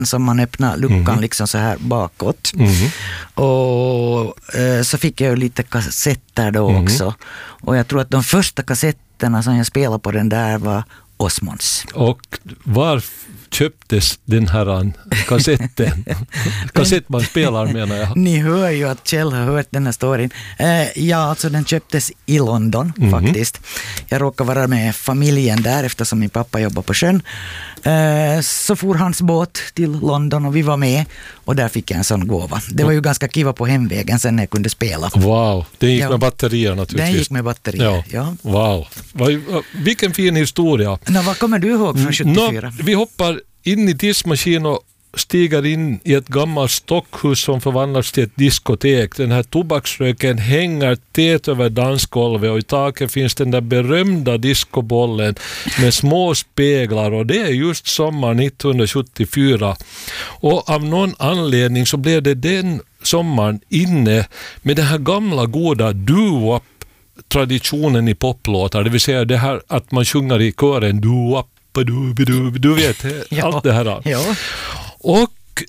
som man öppnar luckan liksom så här bakåt. Och så fick jag ju lite kassetter då också. Och jag tror att de första kassetterna som jag spelade på den där var Osmonds. Och var köptes den här kassetten? Kassettbandspelaren menar jag. Ni hör ju att Kjell har hört den här storyn. Ja, alltså den köptes i London faktiskt. Jag råkade vara med familjen där eftersom min pappa jobbar på sjön. Så for hans båt till London och vi var med och där fick jag en sån gåva. Det var ju ganska kiva på hemvägen sen när jag kunde spela. Wow, det gick med batterier naturligtvis. Den gick med batterier, ja. Wow, vilken fin historia. Vad kommer du ihåg från 74? Vi hoppar in i diskmaskin och stiger in i ett gammalt stockhus som förvandlas till ett diskotek. Den här tobaksröken hänger tät över dansgolvet och i taket finns den där berömda diskobollen med små speglar och det är just sommar 1974. Och av någon anledning så blev det den sommaren inne med den här gamla goda doo-wop-traditionen i poplåtar. Det vill säga det här att man sjunger i kören doo-wop. Du vet allt det här. Ja. Och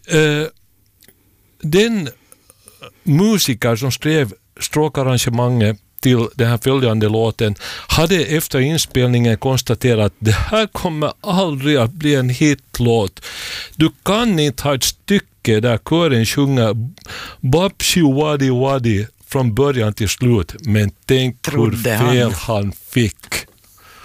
den musiker som skrev stråkarrangemanget till den här följande låten hade efter inspelningen konstaterat att det här kommer aldrig att bli en hitlåt. Du kan inte ha ett stycke där kören sjunger Babshi Wadi Wadi från början till slut, men tänk hur fel han fick.